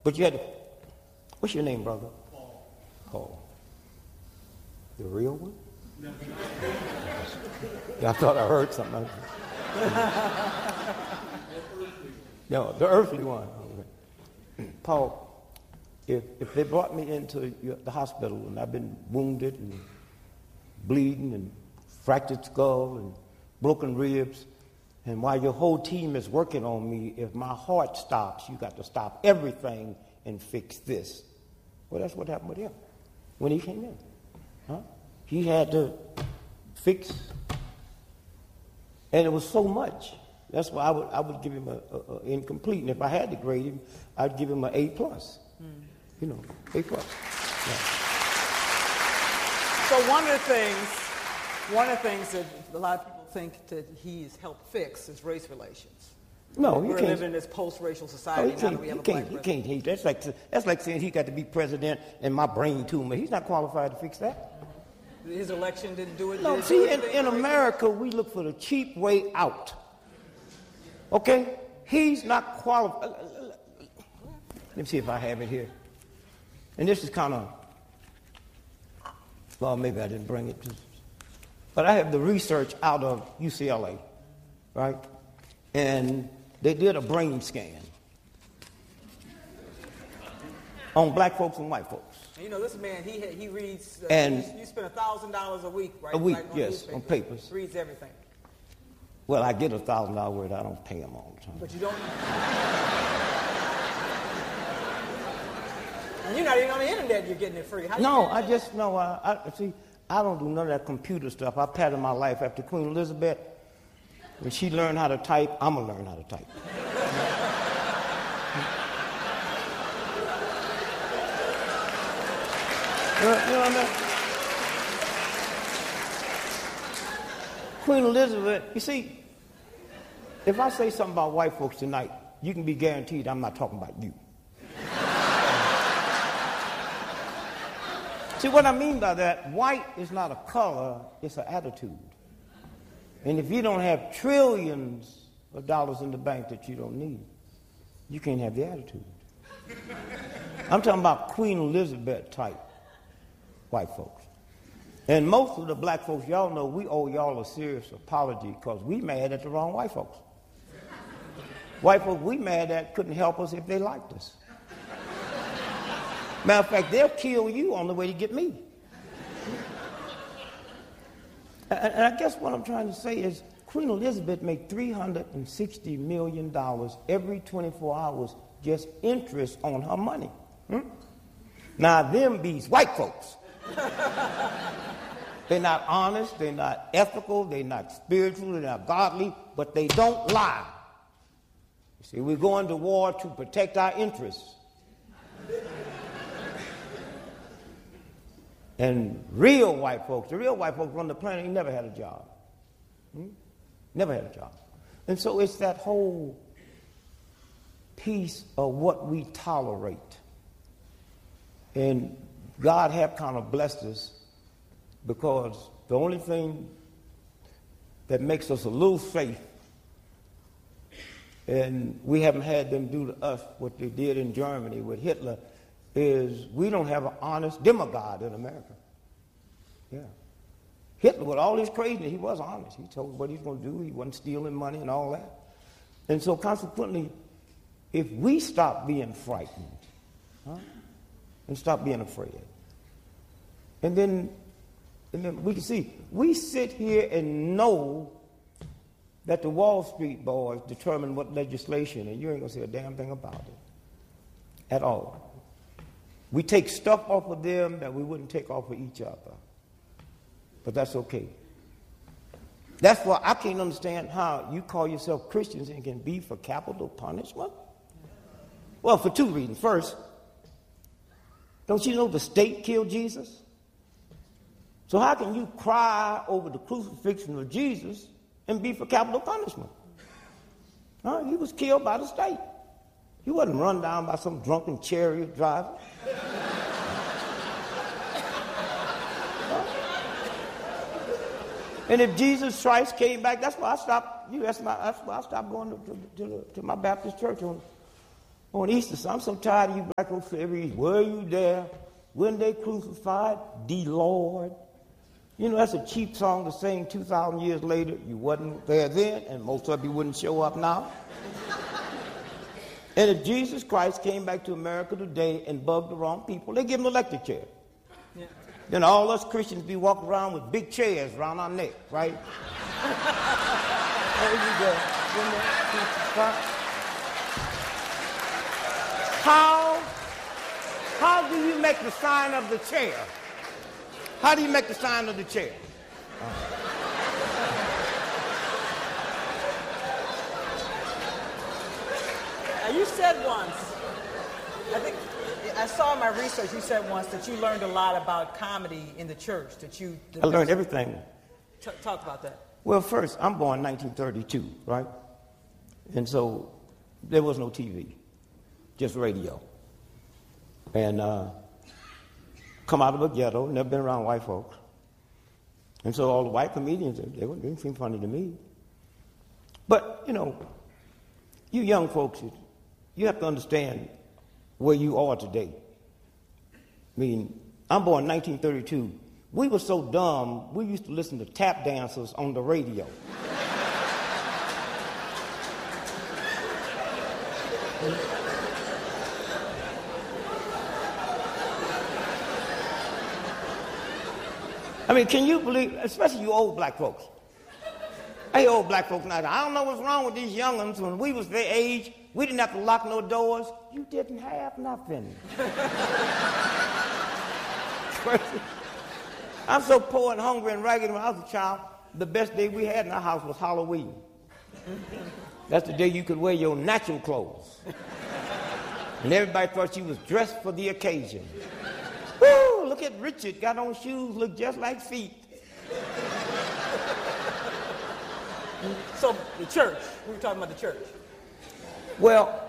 But you had to, what's your name, brother? Paul. Paul. The real one? No. I thought I heard something. No, the earthly one. Paul, if they brought me into the hospital and I've been wounded and bleeding and fractured skull and broken ribs, and while your whole team is working on me, if my heart stops, you got to stop everything and fix this. Well, that's what happened with him when he came in. Huh? He had to fix, and it was so much. That's why I would give him a incomplete, and if I had to grade him, I'd give him an A+. You know, A+. Yeah. So one of the things that a lot of people think that he's helped fix is race relations. No, you We're can't. living in this post-racial society now that we have a black president. He can't hate. That's like saying he got to be president and my brain tumor. He's not qualified to fix that. His election didn't do it. No, see, in America, we look for the cheap way out. Okay? He's not qualified. Let me see if I have it here. And this is kind of, well, maybe I didn't bring it. But I have the research out of UCLA, right? And they did a brain scan on black folks and white folks. You know, this man, he reads, and you spend $1,000 a week, right? A week, like yes, on papers. Reads everything. Well, I get $1,000 worth. I don't pay them all the time. But you don't. And you're not even on the internet. You're getting it free. No, I just know. See, I don't do none of that computer stuff. I patterned my life after Queen Elizabeth. When she learned how to type, I'm gonna learn how to type. You know what I mean? Queen Elizabeth, you see, if I say something about white folks tonight, you can be guaranteed I'm not talking about you. See, what I mean by that, white is not a color, it's an attitude. And if you don't have trillions of dollars in the bank that you don't need, you can't have the attitude. I'm talking about Queen Elizabeth type white folks. And most of the black folks, y'all know, we owe y'all a serious apology because we mad at the wrong white folks. White folks we mad at couldn't help us if they liked us. Matter of fact, they'll kill you on the way to get me. And I guess what I'm trying to say is Queen Elizabeth made $360 million every 24 hours just interest on her money. Now, them bees white folks. They're not honest, they're not ethical, they're not spiritual, they're not godly, but they don't lie. You see, we're going to war to protect our interests. And real white folks, the real white folks run the planet, he never had a job. Never had a job. And so it's that whole piece of what we tolerate. And God have kind of blessed us because the only thing that makes us a little safe, and we haven't had them do to us what they did in Germany with Hitler, is we don't have an honest demagogue in America. Yeah. Hitler, with all his craziness, he was honest. He told what he's going to do. He wasn't stealing money and all that. And so consequently, if we stop being frightened, and stop being afraid, and then we can see, we sit here and know that the Wall Street boys determine what legislation, and you ain't going to say a damn thing about it at all. We take stuff off of them that we wouldn't take off of each other. But that's okay. That's why I can't understand how you call yourself Christians and can be for capital punishment. Well, for two reasons. First, don't you know the state killed Jesus? So how can you cry over the crucifixion of Jesus and be for capital punishment? He was killed by the state. He wasn't run down by some drunken chariot driver. And if Jesus Christ came back, that's why I stopped. That's why I stopped going to my Baptist church On Easter, I'm so tired of you black folks every were you there when they crucified the Lord? You know, that's a cheap song to sing 2,000 years later. You wasn't there then, and most of you wouldn't show up now. And if Jesus Christ came back to America today and bugged the wrong people, they give him an electric chair. Yeah. Then all us Christians be walking around with big chairs around our neck, right? There you go. How do you make the sign of the chair? How do you make the sign of the chair? You said once, I think I saw in my research, you said once that you learned a lot about comedy in the church. I learned everything. Talk about that. Well, first, I'm born in 1932, right? And so there was no TV, just radio. And come out of a ghetto, never been around white folks. And so all the white comedians, they didn't seem funny to me. But, you know, you young folks, you have to understand where you are today. I mean, I'm born in 1932. We were so dumb, we used to listen to tap dancers on the radio. I mean, can you believe, especially you old black folks. Hey, old black folks now, I don't know what's wrong with these young'uns. When we was their age, we didn't have to lock no doors. You didn't have nothing. I'm so poor and hungry and ragged when I was a child, the best day we had in our house was Halloween. That's the day you could wear your natural clothes. And everybody thought you was dressed for the occasion. Woo, look at Richard, got on shoes, look just like feet. So, the church, we were talking about the church. Well,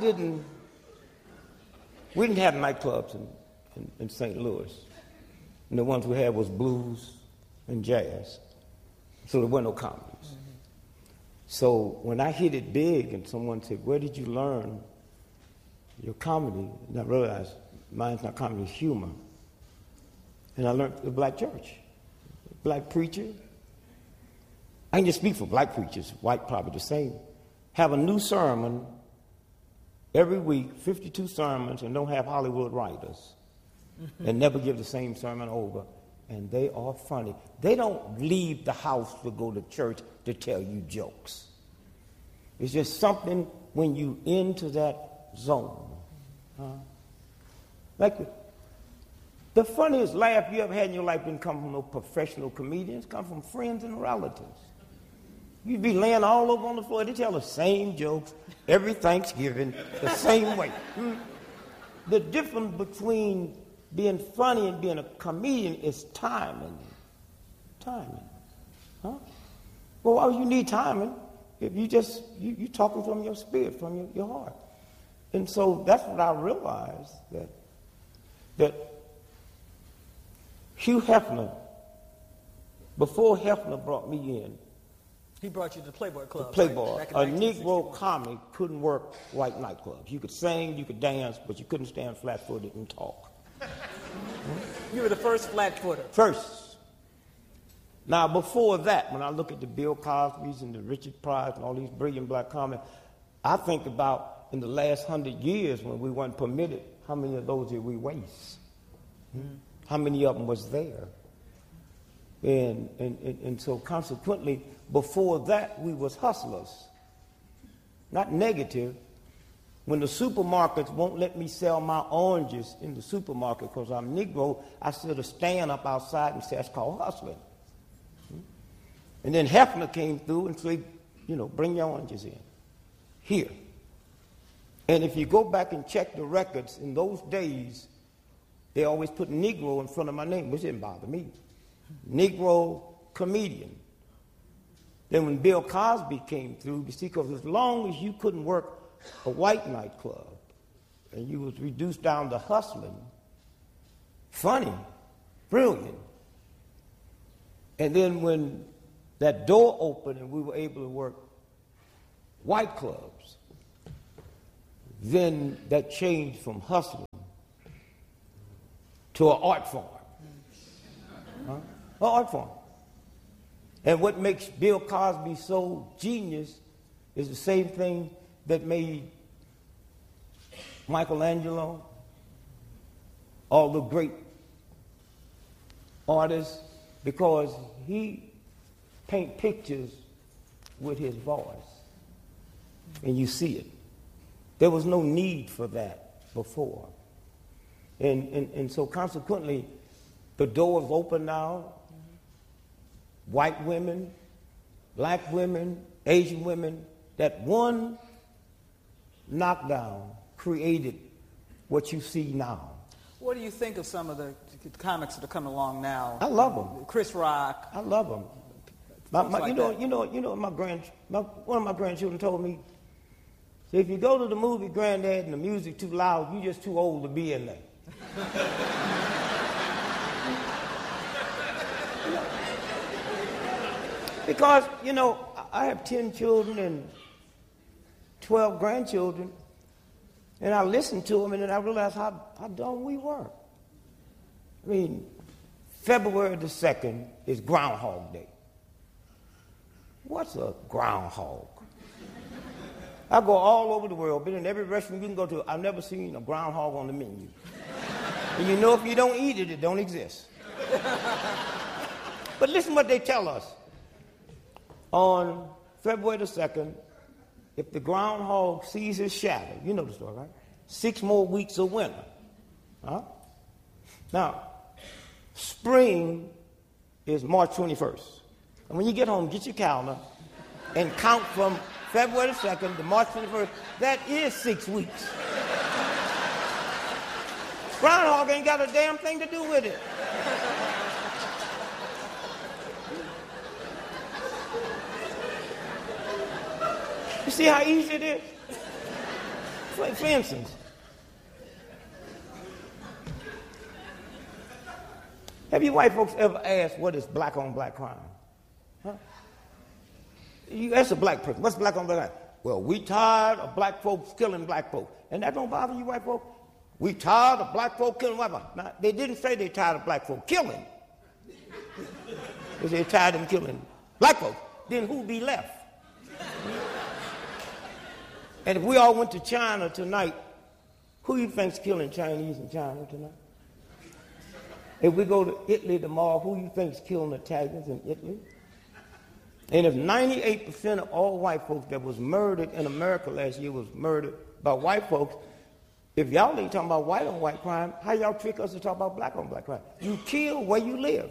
we didn't have nightclubs in St. Louis. And the ones we had was blues and jazz. So there were no comedies. Mm-hmm. So when I hit it big and someone said, where did you learn your comedy? And I realized mine's not comedy, it's humor. And I learned the black church, black preacher. I can just speak for black preachers, white probably the same. Have a new sermon every week, 52 sermons, and don't have Hollywood writers. And never give the same sermon over. And they are funny. They don't leave the house to go to church to tell you jokes. It's just something when you into that zone. Like the funniest laugh you ever had in your life didn't come from no professional comedians, come from friends and relatives. You'd be laying all over on the floor. They tell the same jokes every Thanksgiving, the same way. The difference between being funny and being a comedian is timing. Timing. Huh? Well, why would you need timing if you talking from your spirit, from your heart? And so that's what I realized, that Hugh Hefner, before Hefner brought me in, he brought you to the Playboy Club. The Playboy. Right? A Negro comic couldn't work white nightclubs. You could sing, you could dance, but you couldn't stand flat-footed and talk. You were the first flat-footer. First. Now, before that, when I look at the Bill Cosby's and the Richard Pryor and all these brilliant black comics, I think about in the last 100 years when we weren't permitted, how many of those did we waste? How many of them was there? And so consequently, before that, we was hustlers. Not negative. When the supermarkets won't let me sell my oranges in the supermarket because I'm Negro, I sit a stand up outside and say, that's called hustling. And then Hefner came through and said, bring your oranges in. Here. And if you go back and check the records, in those days, they always put Negro in front of my name, which didn't bother me. Negro comedian. Then when Bill Cosby came through, you see, because as long as you couldn't work a white nightclub and you was reduced down to hustling, funny, brilliant. And then when that door opened and we were able to work white clubs, then that changed from hustling to an art form. An art form. And what makes Bill Cosby so genius is the same thing that made Michelangelo, all the great artists, because he paint pictures with his voice, and you see it. There was no need for that before. And so consequently, the door is open now. White women, black women, Asian women, that one knockdown created what you see now. What do you think of some of the comics that are coming along now? I love them. Chris Rock. I love them. One of my grandchildren told me, so if you go to the movie, Granddad, and the music too loud, you're just too old to be in there. Because, I have 10 children and 12 grandchildren, and I listen to them, and then I realize how dumb we were. I mean, February the 2nd is Groundhog Day. What's a groundhog? I go all over the world, been in every restaurant you can go to. I've never seen a groundhog on the menu. And if you don't eat it, it don't exist. But listen what they tell us. On February the 2nd, if the groundhog sees his shadow, you know the story, right? 6 more weeks of winter. Huh? Now, spring is March 21st. And when you get home, get your calendar and count from February the 2nd to March 21st. That is 6 weeks. Groundhog ain't got a damn thing to do with it. You see how easy it is? For instance, have you white folks ever asked what is black on black crime? Huh? You ask a black person, what's black on black crime? Well, we tired of black folks killing black folks. And that don't bother you white folks? We tired of black folks killing white folks. Now, they didn't say they tired of black folks killing. They said tired of them killing black folks. Then who be left? And if we all went to China tonight, who you think's killing Chinese in China tonight? If we go to Italy tomorrow, who you think's killing Italians in Italy? And if 98% of all white folks that was murdered in America last year was murdered by white folks, if y'all ain't talking about white on white crime, how y'all trick us to talk about black on black crime? You kill where you live.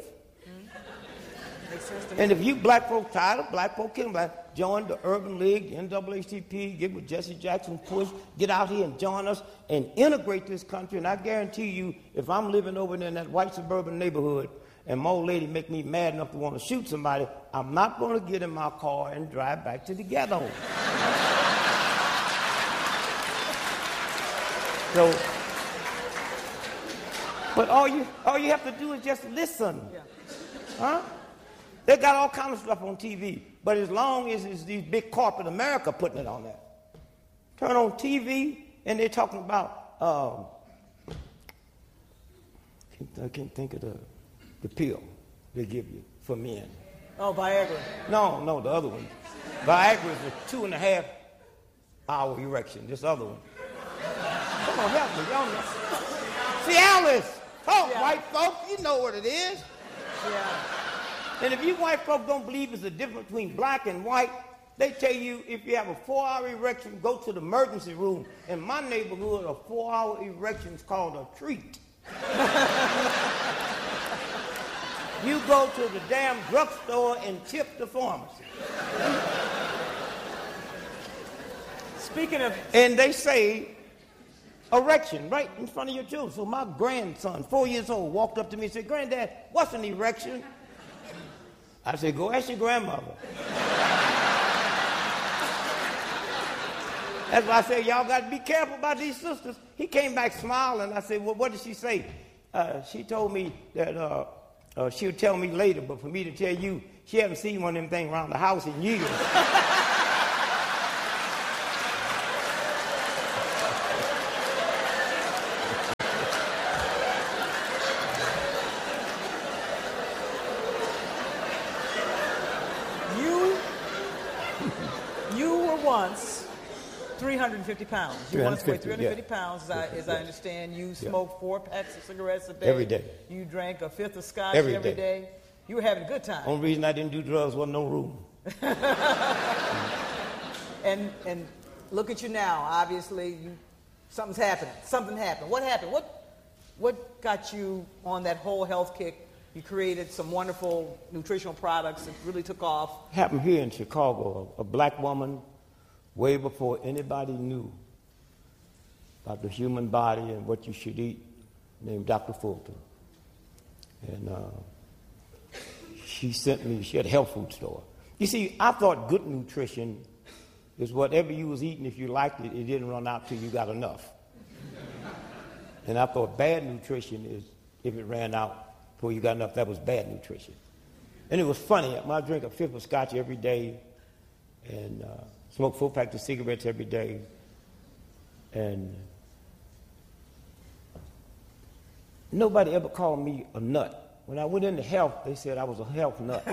And if you black folks tired of black folks killing black, join the Urban League, the NAACP, get with Jesse Jackson, push, get out here and join us and integrate this country. And I guarantee you, if I'm living over there in that white suburban neighborhood and my old lady make me mad enough to want to shoot somebody, I'm not going to get in my car and drive back to the ghetto. So, but all you have to do is just listen. Huh? They got all kinds of stuff on TV, but as long as it's these big corporate America putting it on there. Turn on TV, and they're talking about, I can't think of the pill they give you for men. Oh, Viagra. No, the other one. Viagra is a 2.5-hour erection, this other one. Come on, help me, y'all know. See, Alice, white folks, you know what it is. Yeah. And if you white folks don't believe there's a difference between black and white, they tell you if you have a 4-hour erection, go to the emergency room. In my neighborhood, a 4-hour erection is called a treat. You go to the damn drugstore and tip the pharmacy. Speaking of... And they say erection right in front of your children. So my grandson, 4 years old, walked up to me and said, "Granddad, what's an erection?" I said, "Go ask your grandmother." That's why I said, y'all got to be careful about these sisters. He came back smiling. I said, "Well, what did she say?" She told me that she'll tell me later, but for me to tell you, she hasn't seen one of them things around the house in years. once 350 pounds. You once weighed 350 pounds, as I understand. You smoked 4 packs of cigarettes a day. Every day. You drank a fifth of scotch every day. day. You were having a good time. Only reason I didn't do drugs wasn't no room. And look at you now. Obviously, something's happening. Something happened. What happened? What got you on that whole health kick? You created some wonderful nutritional products that really took off. Happened here in Chicago. A black woman, way before anybody knew about the human body and what you should eat, named Dr. Fulton. And she sent me, she had a health food store. You see, I thought good nutrition is whatever you was eating, if you liked it, it didn't run out till you got enough. And I thought bad nutrition is if it ran out before you got enough, that was bad nutrition. And it was funny, I drink a fifth of scotch every day and smoke 4 packs of cigarettes every day. And nobody ever called me a nut. When I went into health, they said I was a health nut.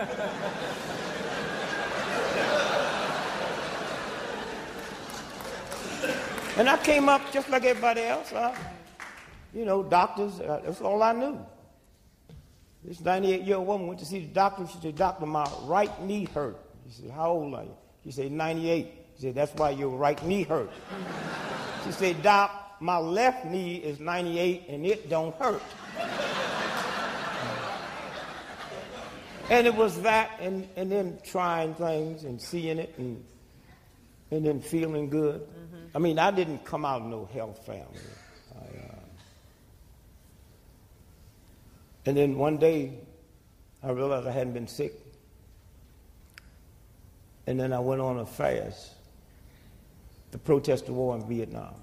And I came up just like everybody else. Doctors, that's all I knew. This 98-year-old woman went to see the doctor. She said, "Doctor, my right knee hurt." He said, "How old are you?" She said, 98. He said, "That's why your right knee hurt." She said, "Doc, my left knee is 98 and it don't hurt." And it was that and then trying things and seeing it and then feeling good. Mm-hmm. I mean, I didn't come out of no health family. And then one day, I realized I hadn't been sick. And then I went on a fast to protest the war in Vietnam.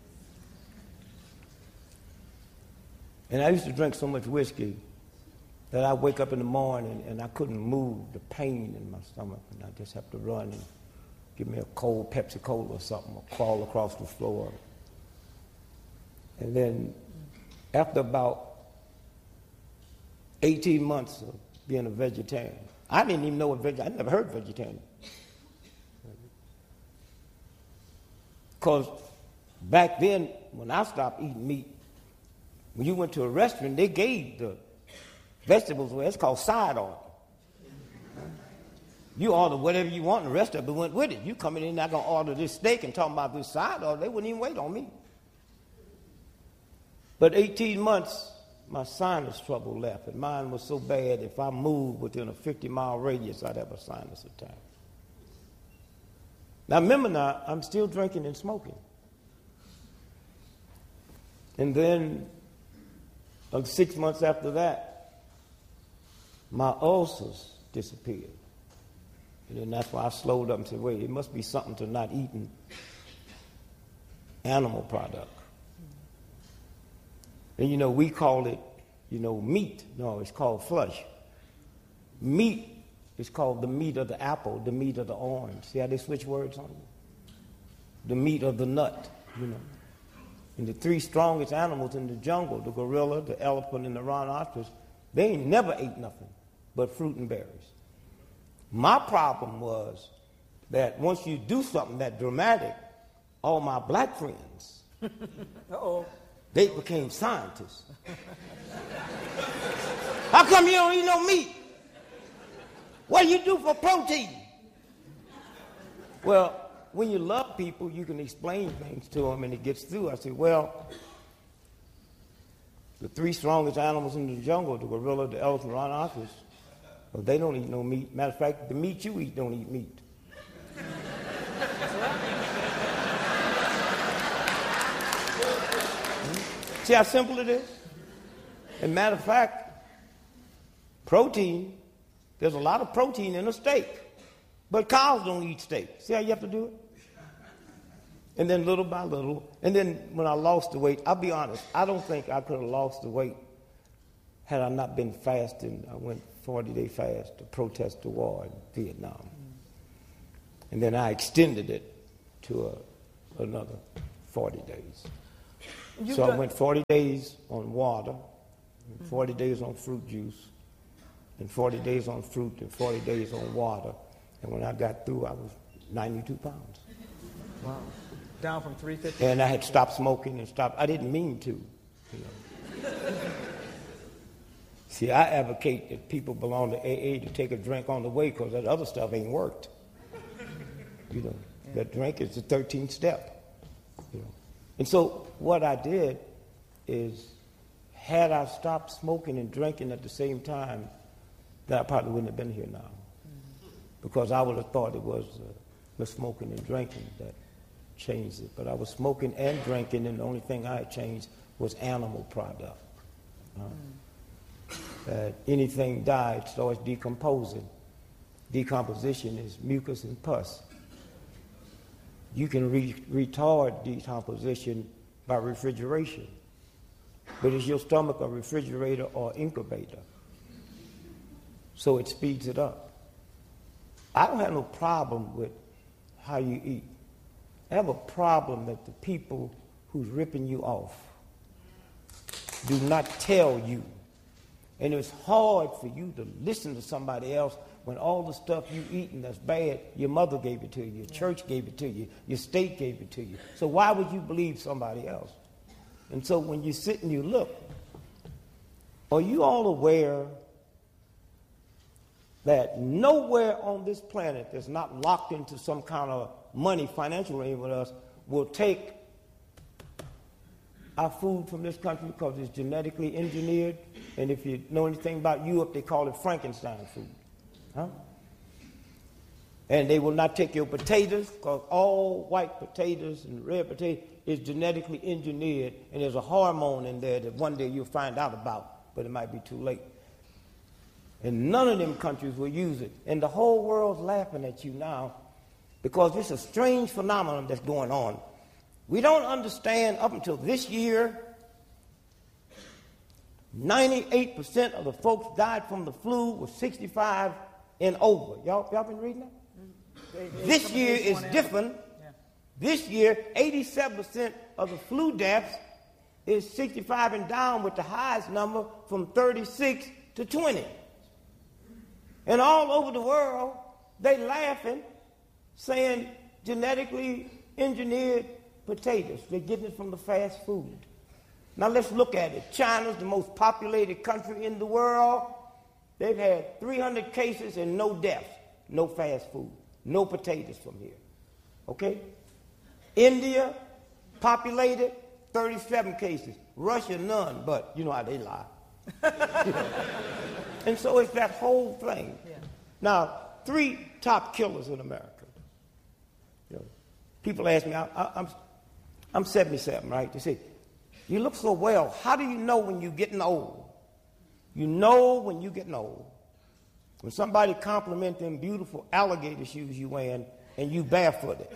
And I used to drink so much whiskey that I'd wake up in the morning and I couldn't move, the pain in my stomach, and I just have to run and give me a cold Pepsi Cola or something, or crawl across the floor. And then after about 18 months of being a vegetarian, I didn't even know what I never heard vegetarian. Because back then, when I stopped eating meat, when you went to a restaurant, they gave the vegetables away. It's called side order. You order whatever you want, and the rest of it went with it. You come in and not going to order this steak and talking about this side order, they wouldn't even wait on me. But 18 months, my sinus trouble left, and mine was so bad, if I moved within a 50-mile radius, I'd have a sinus attack. Now, remember I'm still drinking and smoking. And then, 6 months after that, my ulcers disappeared. And then that's why I slowed up and said, wait, it must be something to not eating animal product. And we call it, meat. No, it's called flesh. Meat is called the meat of the apple, the meat of the orange. See how they switch words on you? The meat of the nut, And the 3 strongest animals in the jungle, the gorilla, the elephant, and the rhinoceros, they ain't never ate nothing but fruit and berries. My problem was that once you do something that dramatic, all my black friends, they became scientists. How come you don't eat no meat? What do you do for protein? Well, when you love people, you can explain things to them and it gets through. I said, well, the 3 strongest animals in the jungle, the gorilla, the elephant, the rhinoceros, well, they don't eat no meat. Matter of fact, the meat you eat don't eat meat. See how simple it is? And matter of fact, protein, there's a lot of protein in a steak. But cows don't eat steak. See how you have to do it? And then little by little, and then when I lost the weight, I'll be honest, I don't think I could have lost the weight had I not been fasting. I went 40-day fast to protest the war in Vietnam. And then I extended it to another 40 days. I went 40 days on water, and 40 days on fruit juice, and 40 days on fruit, and 40 days on water. And when I got through, I was 92 pounds. Wow. Down from 350. And I had stopped smoking and stopped. I didn't mean to, you know. See, I advocate that people belong to AA to take a drink on the way because that other stuff ain't worked. You know, that drink is the 13th step. You know. And so what I did is, had I stopped smoking and drinking at the same time, then I probably wouldn't have been here now. Because I would have thought it was the smoking and drinking that changed it. But I was smoking and drinking, and the only thing I had changed was animal product. That anything died starts decomposing. Decomposition is mucus and pus. You can retard decomposition by refrigeration. But is your stomach a refrigerator or incubator? So it speeds it up. I don't have no problem with how you eat. I have a problem that the people who's ripping you off do not tell you. And it's hard for you to listen to somebody else when all the stuff you eating that's bad, your mother gave it to you, your church gave it to you, your state gave it to you. So why would you believe somebody else? And so when you sit and you look, are you all aware that nowhere on this planet that's not locked into some kind of money, financial arrangement with us, will take our food from this country because it's genetically engineered? And if you know anything about Europe, they call it Frankenstein food. Huh? And they will not take your potatoes because all white potatoes and red potatoes is genetically engineered, and there's a hormone in there that one day you'll find out about, but it might be too late. And none of them countries will use it. And the whole world's laughing at you now because it's a strange phenomenon that's going on. We don't understand up until this year, 98% of the folks died from the flu were 65 and over. Y'all been reading that? This year is different. Yeah. This year, 87% of the flu deaths is 65 and down, with the highest number from 36 to 20. And all over the world, they laughing, saying genetically engineered potatoes. They're getting it from the fast food. Now let's look at it. China's the most populated country in the world. They've had 300 cases and no deaths, no fast food, no potatoes from here. Okay? India, populated, 37 cases. Russia, none, but you know how they lie. And so it's that whole thing. Yeah. Now, 3 top killers in America. You know, people ask me, I'm 77, right? They say, you look so well. How do you know when you're getting old? You know when you're getting old. When somebody compliments them beautiful alligator shoes you wearing and you barefooted.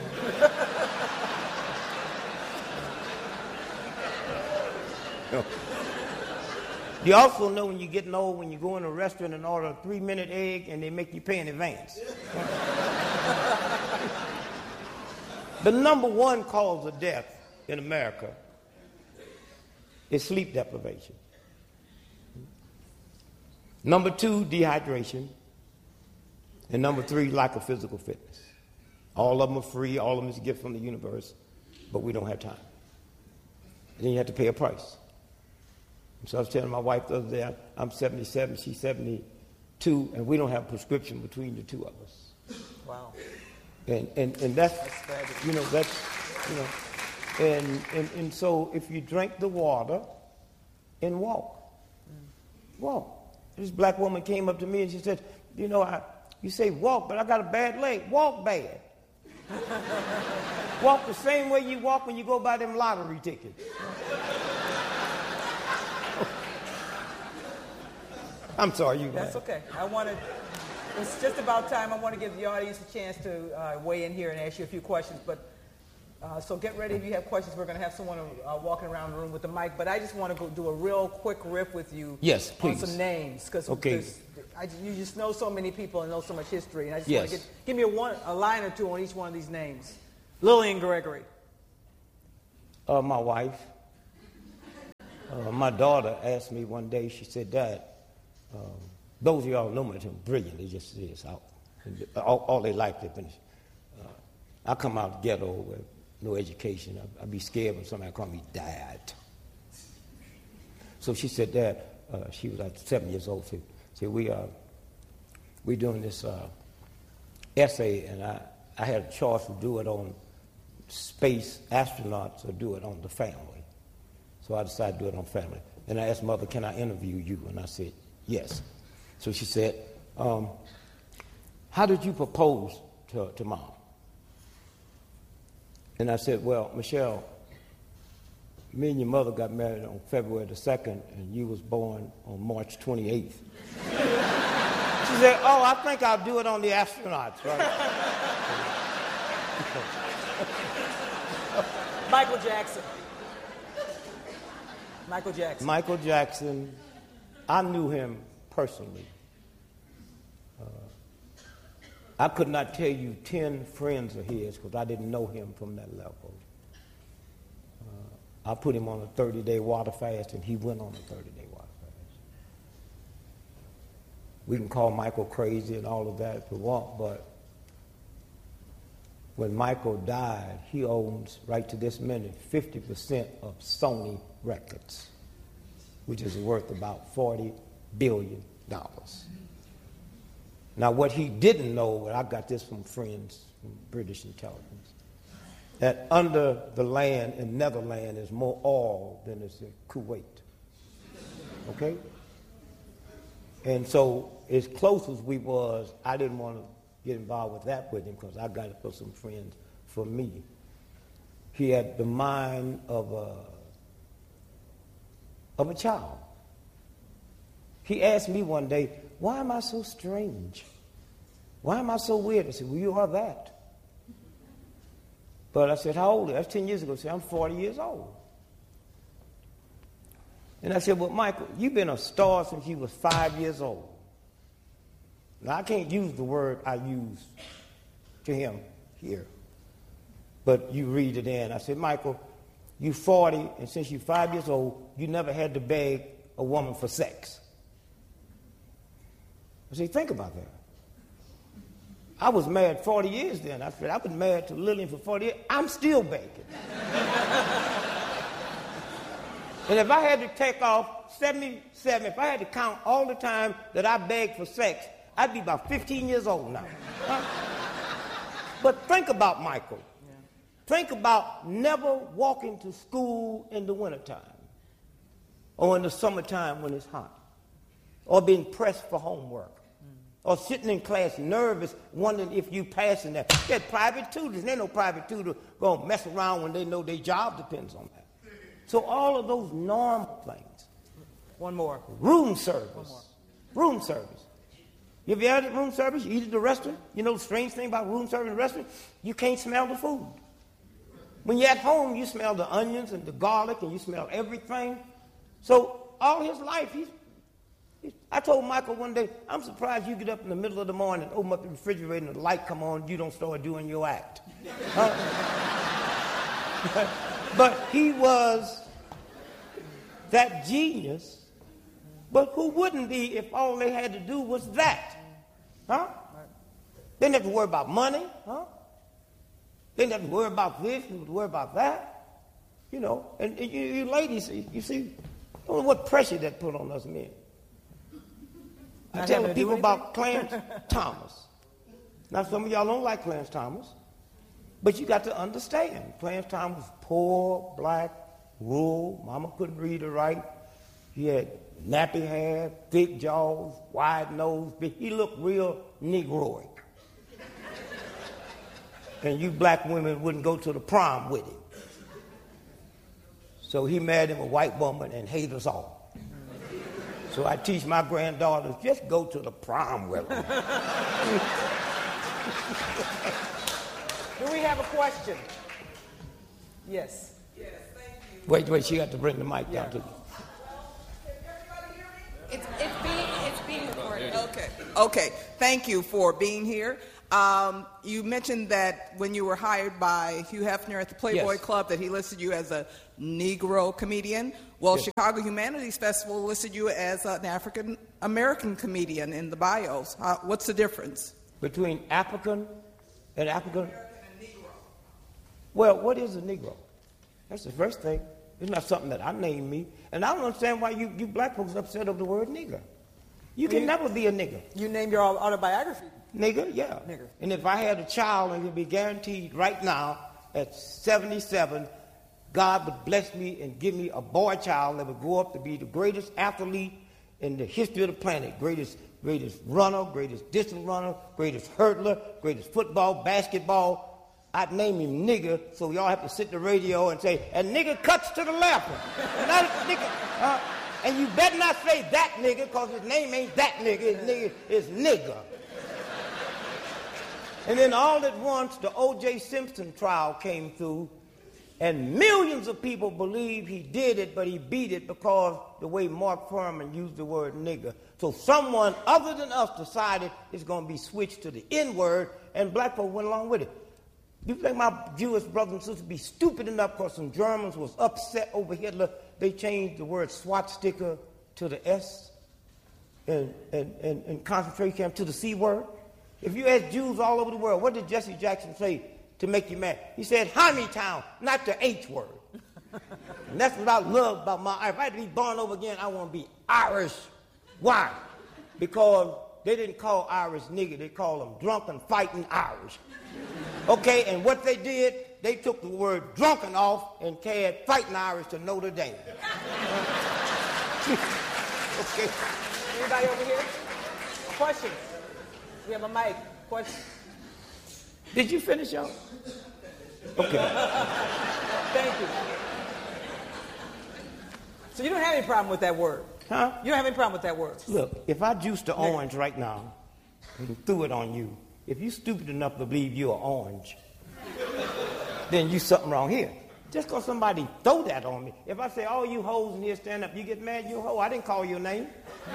You also know when you're getting old when you go in a restaurant and order a 3-minute egg and they make you pay in advance. The number 1 cause of death in America is sleep deprivation. Number 2, dehydration. And number 3, lack of physical fitness. All of them are free, all of them is a gift from the universe, but we don't have time. And then you have to pay a price. So I was telling my wife the other day, I'm 77, she's 72, and we don't have a prescription between the two of us. Wow. And that's you know, that's, you know, and so if you drink the water and walk. This black woman came up to me and she said, you know, you say walk, but I got a bad leg. Walk bad. Walk the same way you walk when you go buy them lottery tickets. I'm sorry, you. That's okay. It's just about time. I want to give the audience a chance to weigh in here and ask you a few questions. But so get ready if you have questions. We're going to have someone walking around the room with the mic. But I just want to go do a real quick riff with you. Yes, please. On some names, because you just know so many people and know so much history. And I just want to give me a line or two on each one of these names. Lillian Gregory. My wife. My daughter asked me one day. She said, Dad. Those of y'all know me, I'm brilliant. They just see this out. All their life they finished. I come out of the ghetto with no education. I'd be scared when somebody called me Dad. So she said, Dad, she was like 7 years old. She said, we're doing this essay, and I had a choice to do it on space astronauts or do it on the family. So I decided to do it on family. And I asked Mother, can I interview you? And I said, yes. So she said, how did you propose to Mom? And I said, well, Michelle, me and your mother got married on February the 2nd, and you was born on March 28th. She said, oh, I think I'll do it on the astronauts, right? Michael Jackson. Michael Jackson. Michael Jackson, I knew him personally. I could not tell you 10 friends of his because I didn't know him from that level. I put him on a 30-day water fast, and he went on a 30-day water fast. We can call Michael crazy and all of that if we want, but when Michael died, he owns, right to this minute, 50% of Sony Records, which is worth about $40 billion. Now, what he didn't know, and I got this from friends from British intelligence, that under the land in Netherlands is more oil than is in Kuwait. Okay? And so, as close as we was, I didn't want to get involved with that with him because I got it for some friends for me. He had the mind of a child. He asked me one day, why am I so strange? Why am I so weird? I said, well, you are that. But I said, how old are you? That's 10 years ago. I said, I'm 40 years old. And I said, well, Michael, you've been a star since you was 5 years old. Now, I can't use the word I used to him here. But you read it in. I said, Michael, you 40, and since you're 5 years old, you never had to beg a woman for sex. I said, think about that. I was married 40 years then. I said, I've been married to Lillian for 40 years. I'm still begging. And if I had to take off 77, if I had to count all the time that I begged for sex, I'd be about 15 years old now. But think about Michael. Yeah. Think about never walking to school in the wintertime or in the summertime when it's hot, or being pressed for homework, or sitting in class nervous, wondering if you passing that. There's private tutors, and ain't no private tutor going to mess around when they know their job depends on that. So all of those normal things. One more. Room service. One more. Room service. You ever had room service? You eat at the restaurant? You know the strange thing about room service in a restaurant? You can't smell the food. When you're at home, you smell the onions and the garlic, and you smell everything. So all his life, I told Michael one day, I'm surprised you get up in the middle of the morning and open up the refrigerator and the light come on, you don't start doing your act. But he was that genius. But who wouldn't be if all they had to do was that? Huh? They didn't have to worry about money. Huh? They didn't have to worry about this, they didn't have to worry about that. You know, and you ladies, you see, don't know what pressure that put on us men. I tell the people about Clarence Thomas. Now, some of y'all don't like Clarence Thomas, but you got to understand. Clarence Thomas was poor, black, rural. Mama couldn't read or write. He had nappy hair, thick jaws, wide nose. He looked real Negroic. And you black women wouldn't go to the prom with him. So he married him a white woman and hate us all. So I teach my granddaughters, just go to the prom with them. Do we have a question? Yes. Yes, thank you. Wait, she got to bring the mic down to you. Can everybody hear me? It's being recorded. Okay. Thank you for being here. You mentioned that when you were hired by Hugh Hefner at the Playboy Club that he listed you as a Negro comedian. Well, yes. Chicago Humanities Festival listed you as an African-American comedian in the bios. What's the difference? Between African and African? American and Negro. Well, what is a Negro? That's the first thing. It's not something that I named me. And I don't understand why you black folks are upset over the word nigger. You can never be a nigger. You name your autobiography. Nigger, yeah. Nigger. And if I had a child, and he'd be guaranteed right now at 77, God would bless me and give me a boy child that would grow up to be the greatest athlete in the history of the planet. Greatest runner, greatest distance runner, greatest hurdler, greatest football, basketball. I'd name him nigger, so y'all have to sit in the radio and say, and nigger cuts to the left. And you better not say that nigger, because his name ain't that nigger. His nigger is nigger. And then all at once, the O.J. Simpson trial came through, and millions of people believe he did it, but he beat it because the way Mark Furman used the word nigger. So someone other than us decided it's going to be switched to the N-word, and black folk went along with it. You think my Jewish brothers and sisters be stupid enough because some Germans was upset over Hitler, they changed the word swastika to the S and concentration camp to the C word? If you ask Jews all over the world, what did Jesse Jackson say to make you mad? He said, Town, not the H word. And that's what I love about my, if I had to be born over again, I want to be Irish. Why? Because they didn't call Irish nigger, they called them drunken fighting Irish. Okay, and what they did, they took the word drunken off and carried fighting Irish to Notre Dame. Okay. Anybody over here? Question? We have a mic. Question? Did you finish, y'all? Okay. Thank you. So you don't have any problem with that word? Huh? You don't have any problem with that word? Look, if I juiced the orange right now and threw it on you, if you stupid enough to believe you're orange, then you something wrong here. Just because somebody throw that on me. If I say, all you hoes in here stand up, you get mad, you a hoe. I didn't call your name.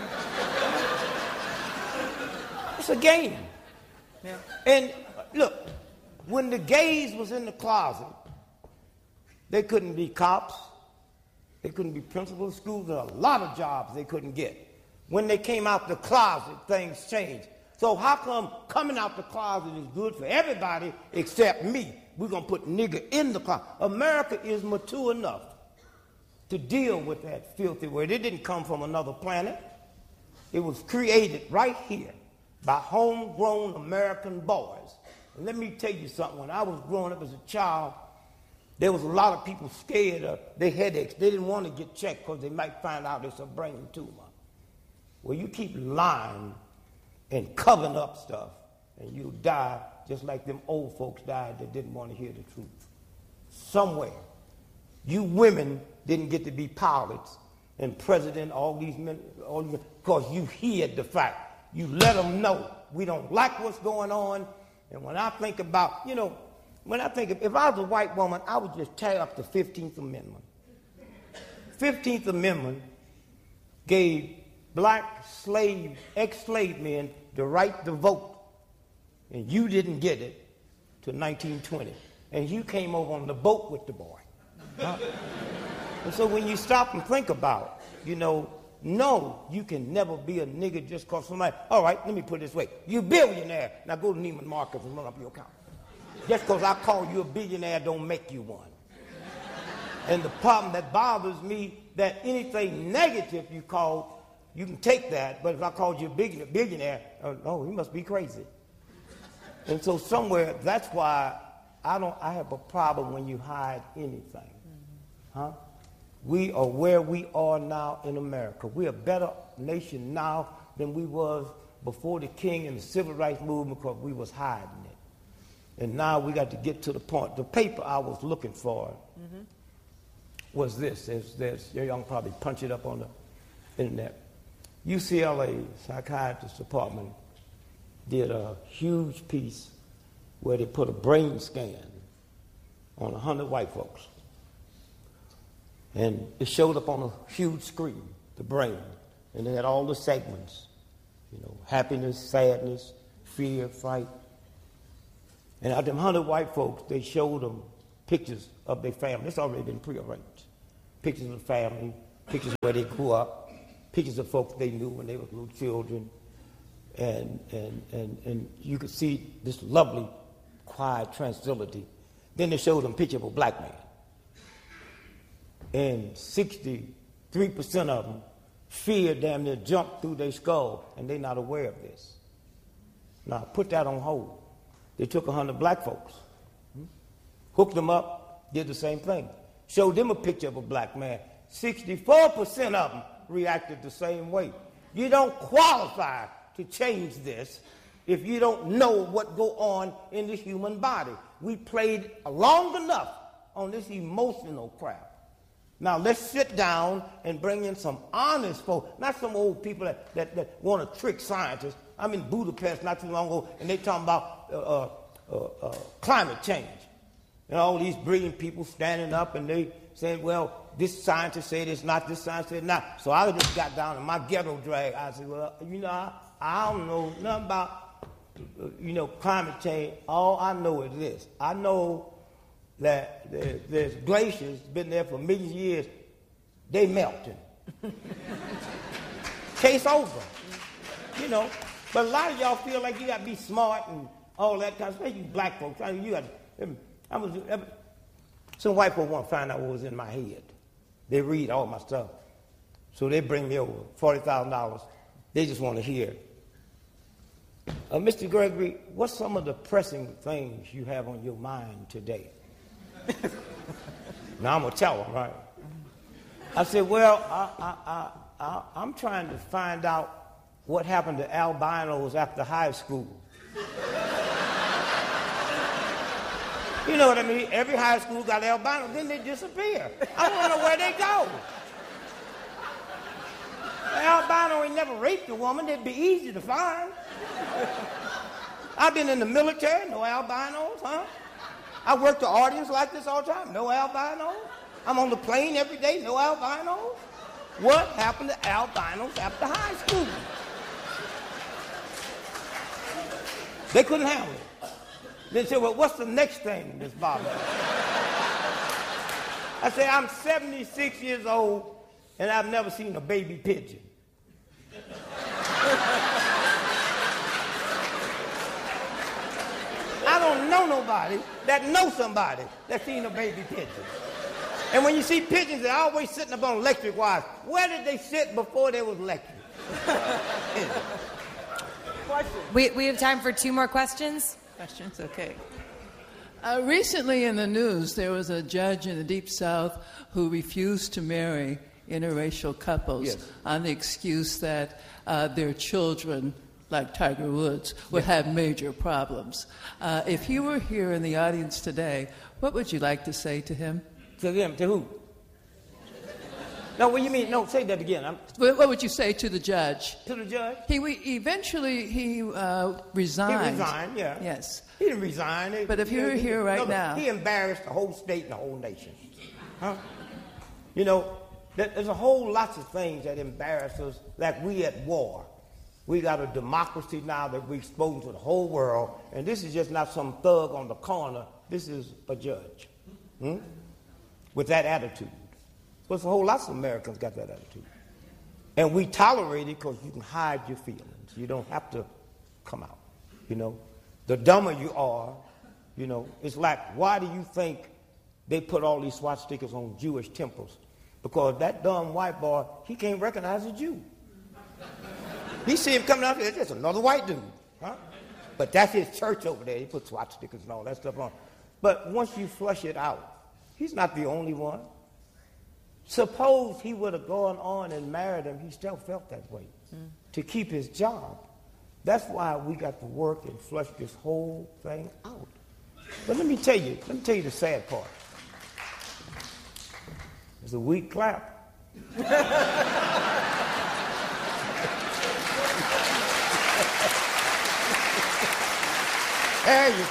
It's a game. Yeah. And look, when the gays was in the closet, they couldn't be cops. They couldn't be principals of schools. There were a lot of jobs they couldn't get. When they came out the closet, things changed. So how come coming out the closet is good for everybody except me? We're going to put nigger in the closet. America is mature enough to deal with that filthy word. It didn't come from another planet. It was created right here by homegrown American boys. And let me tell you something. When I was growing up as a child, there was a lot of people scared of their headaches. They didn't want to get checked because they might find out it's a brain tumor. Well, you keep lying and covering up stuff, and you'll die just like them old folks died that didn't want to hear the truth. Somewhere, you women didn't get to be pilots and president, all these men, because you hid the fact. You let them know we don't like what's going on. And when I think about, if I was a white woman, I would just tear up the 15th Amendment. 15th Amendment gave black ex-slave men the right to vote. And you didn't get it till 1920. And you came over on the boat with the boy. And so when you stop and think about it, no, you can never be a nigger just because somebody, all right, let me put it this way. You're a billionaire. Now go to Neiman Marcus and run up your account. Just because I call you a billionaire don't make you one. And the problem that bothers me, that anything negative you call, you can take that, but if I called you a billionaire, oh, he must be crazy. And so somewhere, that's why I have a problem when you hide anything. Huh? We are where we are now in America. We're a better nation now than we was before the King and the Civil Rights Movement because we was hiding it. And now we got to get to the point. The paper I was looking for was this. Y'all can probably punch it up on the internet. UCLA Psychiatrist Department did a huge piece where they put a brain scan on 100 white folks. And it showed up on a huge screen, the brain. And they had all the segments, happiness, sadness, fear, fright. And out of them 100 white folks, they showed them pictures of their family. It's already been prearranged. Pictures of the family, pictures where they grew up, pictures of folks they knew when they were little children. And you could see this lovely, quiet tranquility Then they showed them a picture of a black man. And 63% of them, fear damn near jumped through their skull, and they're not aware of this. Now, put that on hold. They took 100 black folks, hooked them up, did the same thing. Showed them a picture of a black man. 64% of them reacted the same way. You don't qualify to change this if you don't know what go on in the human body. We played long enough on this emotional crap. Now let's sit down and bring in some honest folks, not some old people that want to trick scientists. I'm in Budapest not too long ago, and they talking about climate change. And all these brilliant people standing up and they saying, well, this scientist said it's not, this scientist said it's not. So I just got down in my ghetto drag. I said, well, I don't know nothing about, climate change. All I know is this. I know that there's glaciers, been there for millions of years. They melting. Case over. But a lot of y'all feel like you got to be smart and all that kind of stuff. You black folks, some white folks want to find out what was in my head. They read all my stuff. So they bring me over, $40,000. They just want to hear. Mr. Gregory, what's some of the pressing things you have on your mind today? Now I'm going to tell them, right? I said, well, I'm trying to find out what happened to albinos after high school. You know what I mean? Every high school got albinos, then they disappear. I want to know where they go. An albino ain't never raped a woman. They'd be easy to find. I've been in the military, no albinos, huh? I work the audience like this all the time, no albinos. I'm on the plane every day, no albinos. What happened to albinos after high school? They couldn't handle it. They said, well, what's the next thing that's bothering you? I said, I'm 76 years old, and I've never seen a baby pigeon. I don't know nobody that knows somebody that's seen a baby pigeon. And when you see pigeons, they're always sitting up on electric wires. Where did they sit before there was electric? We have time for 2 more questions. Questions, okay. Recently in the news, there was a judge in the Deep South who refused to marry interracial couples on the excuse that their children, like Tiger Woods, would have major problems. If he were here in the audience today, what would you like to say to him? To them? To who? No, what do you mean? No, say that again. What would you say to the judge? To the judge? Eventually he resigned. He resigned, yeah. Yes. He didn't resign. But if you were here right now. He embarrassed the whole state and the whole nation. Huh? There's a whole lots of things that embarrass us, like we at war. We got a democracy now that we're exposing to the whole world, and this is just not some thug on the corner. This is a judge with that attitude. But a whole lots of Americans got that attitude. And we tolerate it because you can hide your feelings. You don't have to come out, The dumber you are, it's like, why do you think they put all these swastikas on Jewish temples? Because that dumb white boy, he can't recognize a Jew. He see him coming out there, there's another white dude, huh? But that's his church over there. He put swastikas and all that stuff on. But once you flush it out, he's not the only one. Suppose he would have gone on and married him, he still felt that way to keep his job. That's why we got to work and flush this whole thing out. But let me tell you the sad part. It's a weak clap. There you go.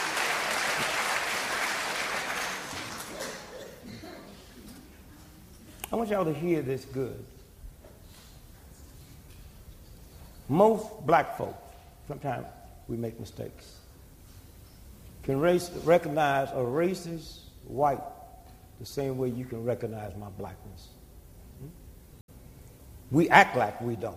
I want y'all to hear this good. Most black folks, sometimes we make mistakes, can recognize a racist white the same way you can recognize my blackness. We act like we don't.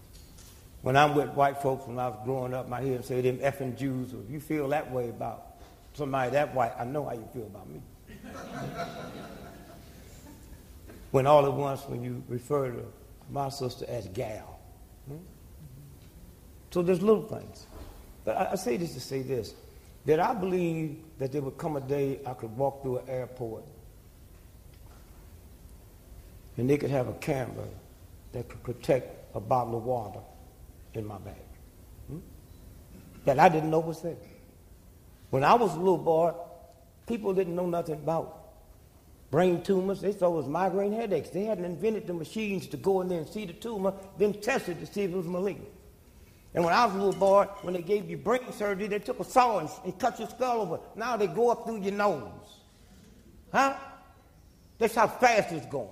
When I'm with white folks, when I was growing up, I hear them say them effing Jews, or if you feel that way about somebody that white, I know how you feel about me. When all at once, when you refer to my sister as gal. So there's little things. But I say this to say this, that I believe that there would come a day I could walk through an airport and they could have a camera that could protect a bottle of water in my bag. That I didn't know was there. When I was a little boy, people didn't know nothing about brain tumors. They thought it was migraine headaches. They hadn't invented the machines to go in there and see the tumor, then test it to see if it was malignant. And when I was a little boy, when they gave you brain surgery, they took a saw and cut your skull over. Now they go up through your nose. Huh? That's how fast it's going.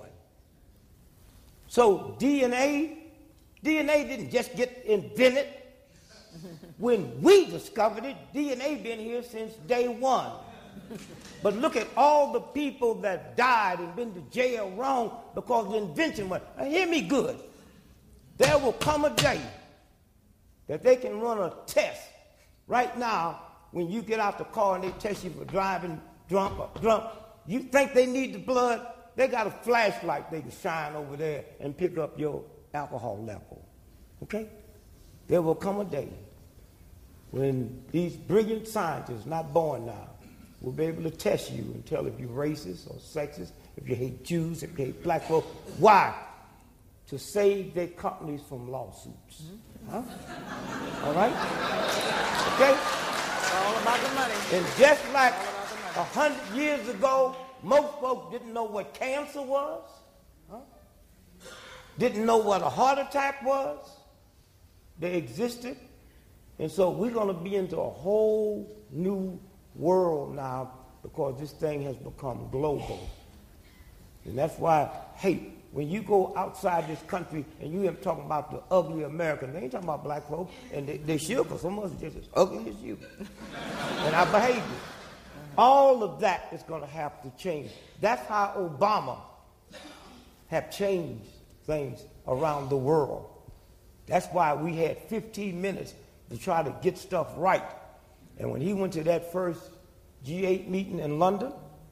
So DNA didn't just get invented. When we discovered it, DNA been here since day one. But look at all the people that died and been to jail wrong because the invention was. Now hear me good. There will come a day that they can run a test. Right now, when you get out the car and they test you for driving drunk, you think they need the blood? They got a flashlight they can shine over there and pick up your alcohol level. Okay? There will come a day when these brilliant scientists, not born now, will be able to test you and tell if you're racist or sexist, if you hate Jews, if you hate black folks. Why? To save their companies from lawsuits. Huh? All right? Okay? It's all about the money. And just like 100 years ago, most folks didn't know what cancer was, didn't know what a heart attack was. They existed. And so we're going to be into a whole new world now because this thing has become global. And that's why, hey, when you go outside this country and you hear them talking about the ugly American, they ain't talking about black folks, and they should, because some of us are just as ugly as you. And our behavior. All of that is going to have to change. That's how Obama have changed things around the world. That's why we had 15 minutes to try to get stuff right. And when he went to that first G8 meeting in London,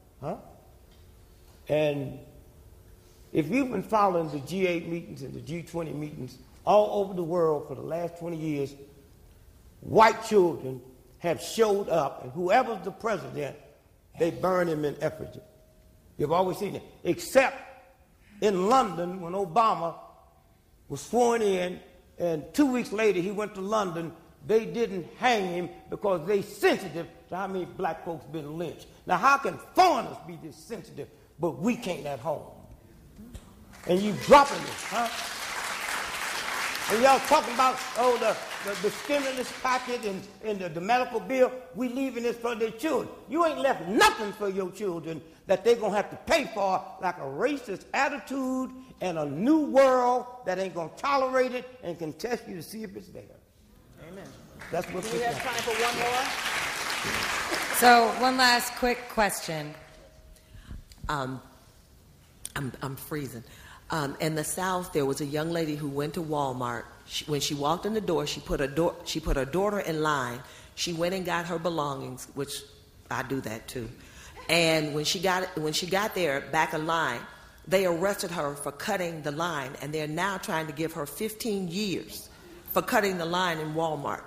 and if you've been following the G8 meetings and the G20 meetings all over the world for the last 20 years, white children have showed up, and whoever's the president, they burn him in effigy. You've always seen it. Except in London, when Obama was sworn in, and 2 weeks later he went to London, they didn't hang him because they sensitive to how many black folks been lynched. Now, how can foreigners be this sensitive, but we can't at home? And you dropping it, huh? And y'all talking about, the stimulus package and the medical bill, we leaving this for their children. You ain't left nothing for your children that they're going to have to pay for, like a racist attitude and a new world that ain't going to tolerate it and can test you to see if it's there. Amen. That's what we have time for one more? So, one last quick question. I'm freezing. In the South, there was a young lady who went to Walmart. When she walked in the door, she put her daughter in line. She went and got her belongings, which I do that too. And when she got there, back in line, they arrested her for cutting the line, and they're now trying to give her 15 years for cutting the line in Walmart.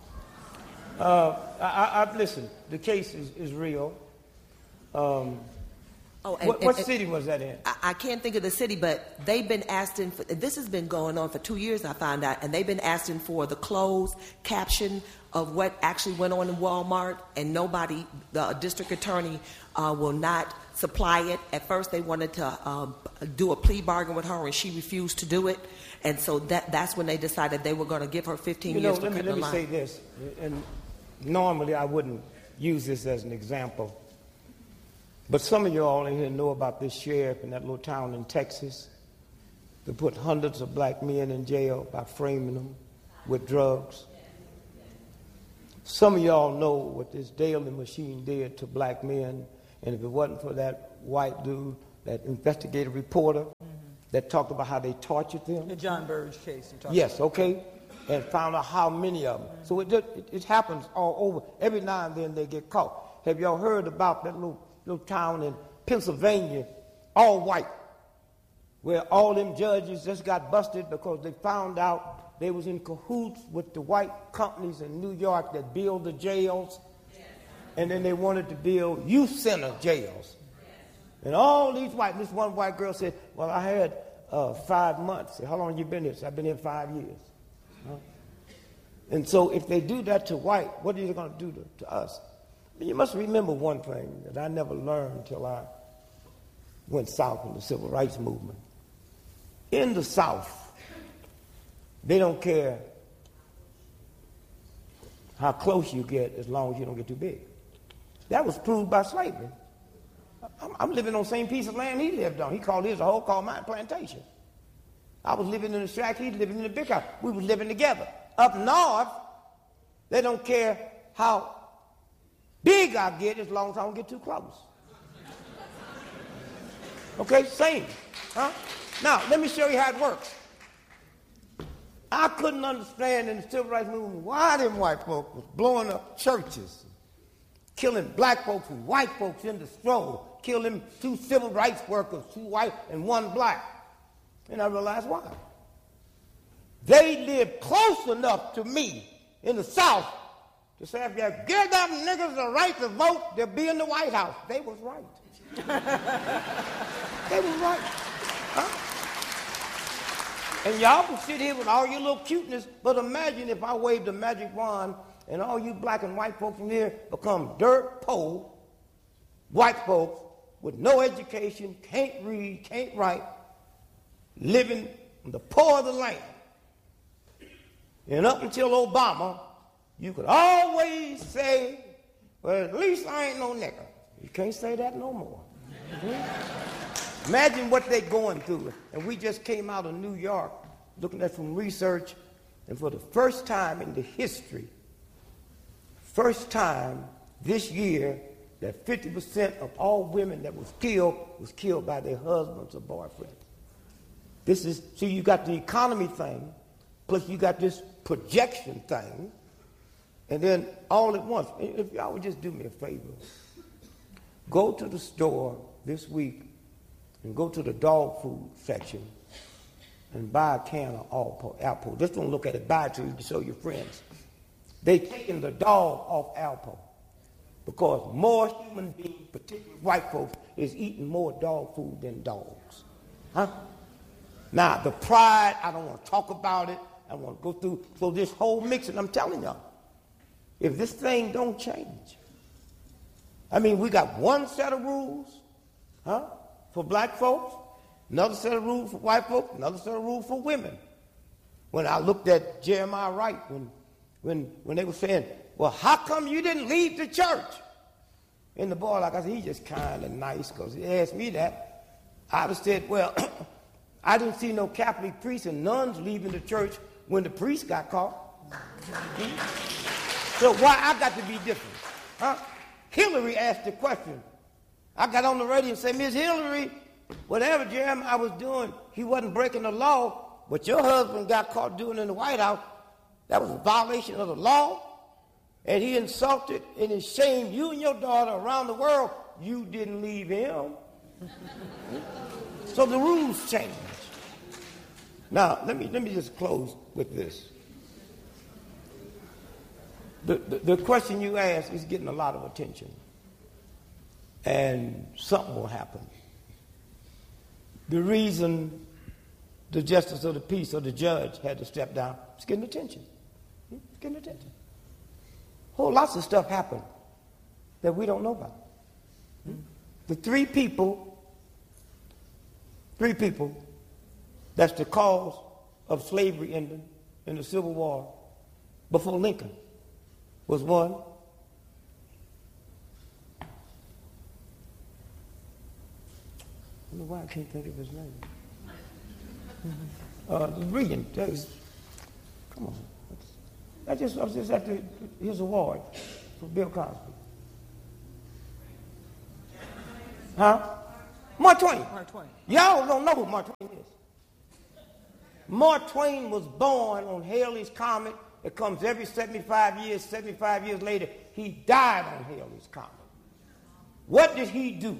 Listen, the case is real. What city was that in? I can't think of the city, but they've been asking for, this has been going on for 2 years, I found out, and they've been asking for the closed caption of what actually went on in Walmart, and nobody, the district attorney, will not supply it. At first they wanted to do a plea bargain with her, and she refused to do it, and so that's when they decided they were going to give her 15 years to cut the line. Let me say this, and normally I wouldn't use this as an example, but some of you all in here know about this sheriff in that little town in Texas that put hundreds of black men in jail by framing them with drugs. Some of y'all know what this Daley machine did to black men, and if it wasn't for that white dude, that investigative reporter that talked about how they tortured them. The John Burge case you talked Yes, about. okay, and found out how many of them. So it happens all over. Every now and then they get caught. have y'all heard about that little town in Pennsylvania, all white, where all them judges just got busted because they found out they was in cahoots with the white companies in New York that build the jails, and then they wanted to build youth center jails. And all these white, this one white girl said, well, I had 5 months. I said, how long have you been here? She said, I've been here 5 years. Huh? And so if they do that to white, what are they going to do to us? And you must remember one thing that I never learned until I went south in the civil rights movement. In the South, they don't care how close you get as long as you don't get too big. That was proved by slavery. I'm living on the same piece of land he lived on. He called his a whole, called mine plantation. I was living in the shack, he was living in the big house. We was living together. Up north, they don't care how big I get as long as I don't get too close. Okay, same. Huh? Now, let me show you how it works. I couldn't understand in the civil rights movement why them white folks was blowing up churches, killing black folks and white folks in the stroll, killing 2 civil rights workers, 2 white and 1 black. And I realized why. They lived close enough to me in the South to say, if you give them niggas the right to vote, they'll be in the White House. They was right. They was right. Huh? And y'all can sit here with all your little cuteness, but imagine if I waved a magic wand and all you black and white folks from here become dirt poor white folks with no education, can't read, can't write, living in the poor of the land. And up until Obama, you could always say, well, at least I ain't no nigger. You can't say that no more. Mm-hmm. Imagine what they're going through. And we just came out of New York looking at some research, and for the first time in the history, first time this year, that 50% of all women that was killed by their husbands or boyfriends. This is, see, you got the economy thing, plus you got this projection thing, and then all at once. If y'all would just do me a favor, go to the store this week and go to the dog food section and buy a can of Alpo. Just don't look at it, buy it so you can show your friends. They taking the dog off Alpo because more human beings, particularly white folks, is eating more dog food than dogs. Huh? Now, the pride, I don't want to talk about it. I want to go through. So this whole mix, and I'm telling y'all, if this thing don't change, I mean, we got one set of rules, for black folks, another set of rules for white folks, another set of rules for women. When I looked at Jeremiah Wright, when they were saying, well, how come you didn't leave the church? And the boy, like I said, he's just kind of nice because he asked me that. I just said, well, I didn't see no Catholic priests and nuns leaving the church when the priest got caught. So why I got to be different? Huh? Hillary asked the question. I got on the radio and said, Miss Hillary, whatever Jeremiah was doing, he wasn't breaking the law, but your husband got caught doing it in the White House. That was a violation of the law, and he insulted and he shamed you and your daughter around the world. You didn't leave him. So the rules changed. Now, let me just close with this. The question you asked is getting a lot of attention, and something will happen. The reason the justice of the peace or the judge had to step down is getting attention. It's getting attention. Whole lots of stuff happened that we don't know about. The three people, that's the cause of slavery ending in the Civil War before Lincoln was one. I don't know why I can't think of his name. The brilliant. Come on. I was just at his award for Bill Cosby. Huh? Mark Twain. Mark Twain. Y'all don't know who Mark Twain is. Mark Twain was born on Halley's Comet. It comes every 75 years. 75 years later, he died on Halley's Comet. What did he do?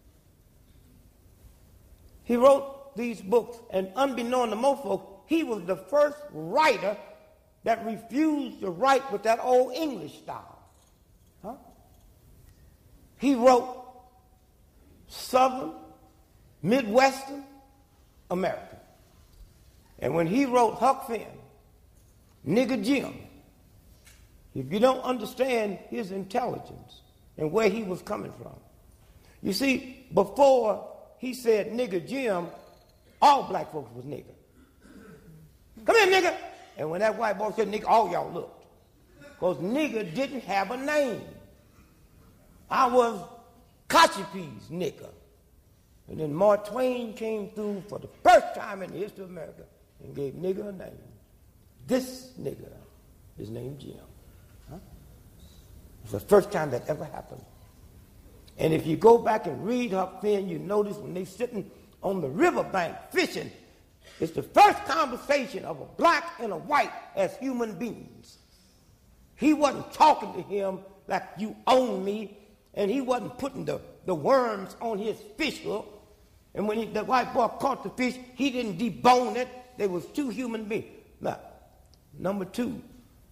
He wrote these books, and unbeknown to most folks, he was the first writer that refused to write with that old English style. Huh? He wrote Southern, Midwestern America. And when he wrote Huck Finn, Nigger Jim, if you don't understand his intelligence and where he was coming from. You see, before he said Nigger Jim, all black folks was nigger. Come here, nigger. And when that white boy said nigger, all y'all looked. Because nigger didn't have a name. I was Cochise nigger. And then Mark Twain came through for the first time in the history of America and gave nigger a name. This nigger is named Jim. Huh? It's the first time that ever happened. And if you go back and read Huck Finn, you notice when they're sitting on the riverbank fishing, it's the first conversation of a black and a white as human beings. He wasn't talking to him like you own me, and he wasn't putting the worms on his fish hook. And when the white boy caught the fish, he didn't debone it. They was two human beings. Now, number two,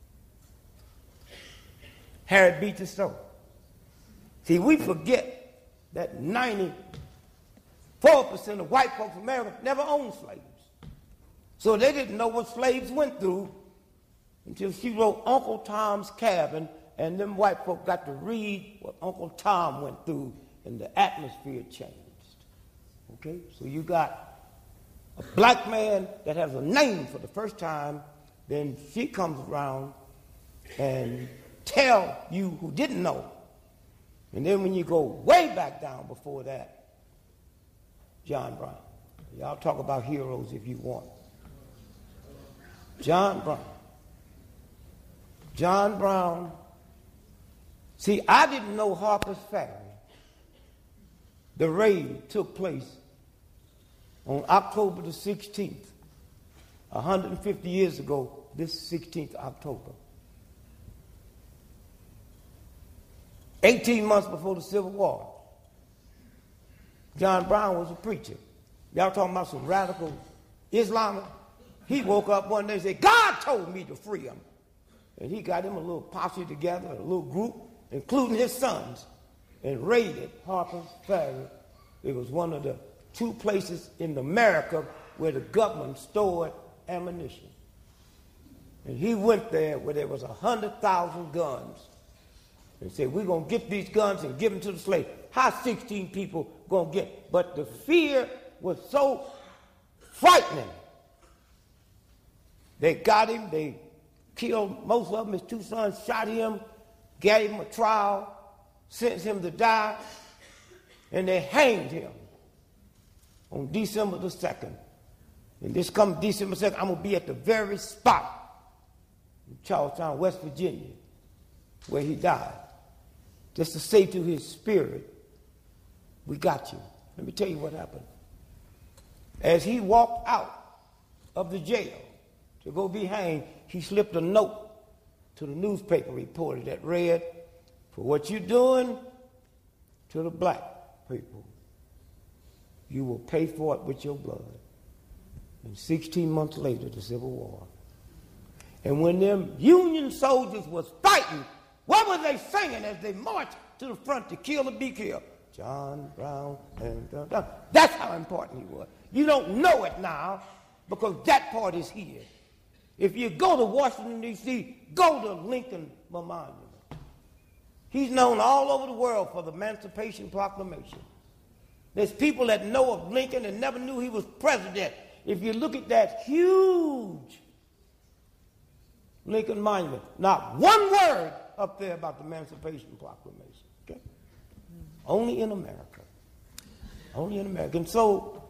Harriet Beecher Stowe. See, we forget that 94% of white folks in America never owned slaves. So they didn't know what slaves went through until she wrote Uncle Tom's Cabin, and them white folk got to read what Uncle Tom went through, and the atmosphere changed. Okay? So you got a black man that has a name for the first time, then she comes around and tell you who didn't know. And then when you go way back down before that, John Brown. Y'all talk about heroes if you want. John Brown. John Brown. See, I didn't know Harper's Ferry. The raid took place on October the 16th, 150 years ago, this 16th October. 18 months before the Civil War. John Brown was a preacher. Y'all talking about some radical Islamic? He woke up one day and said, God told me to free him. And he got him a little posse together, a little group, including his sons, and raided Harper's Ferry. It was one of the two places in America where the government stored ammunition. And he went there where there was 100,000 guns. And said, we're going to get these guns and give them to the slaves. How 16 people going to get? But the fear was so frightening. They got him. They killed most of them. His two sons shot him, gave him a trial, sentenced him to die, and they hanged him on December the 2nd. And this coming December 2nd, I'm going to be at the very spot in Charlestown, West Virginia, where he died. Just to say to his spirit, we got you. Let me tell you what happened. As he walked out of the jail to go be hanged, he slipped a note to the newspaper reporter that read, for what you're doing to the black people, you will pay for it with your blood. And 16 months later, the Civil War. And when them Union soldiers was fighting, what were they singing as they marched to the front to kill or be killed? John Brown and John. That's how important he was. You don't know it now because that part is here. If you go to Washington, D.C., go to Lincoln Memorial. He's known all over the world for the Emancipation Proclamation. There's people that know of Lincoln and never knew he was president. If you look at that huge Lincoln Monument, not one word up there about the Emancipation Proclamation. Okay? Only in America. Only in America. And so,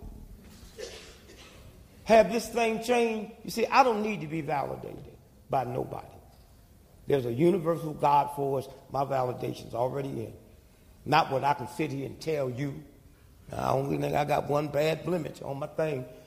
have this thing changed? You see, I don't need to be validated by nobody. There's a universal God for us. My validation's already in. Not what I can sit here and tell you. I only think I got one bad blemish on my thing.